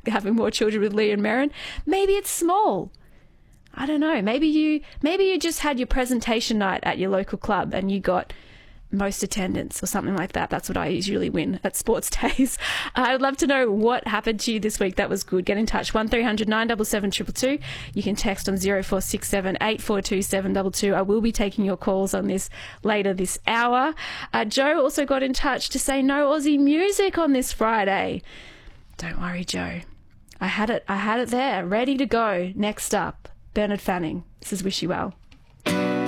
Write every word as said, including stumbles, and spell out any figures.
having more children with Lee and Merrin. Maybe it's small. I don't know. Maybe you maybe you just had your presentation night at your local club and you got most attendance or something like that. That's what I usually win at sports days. Uh, I'd love to know what happened to you this week that was good. Get in touch, one three hundred nine seven seven two two two. You can text on zero four six seven eight four two seven two two. I will be taking your calls on this later this hour. Uh, Joe also got in touch to say no Aussie music on this Friday. Don't worry, Joe. I had it. I had it there, ready to go. Next up, Bernard Fanning. This is Wish You Well.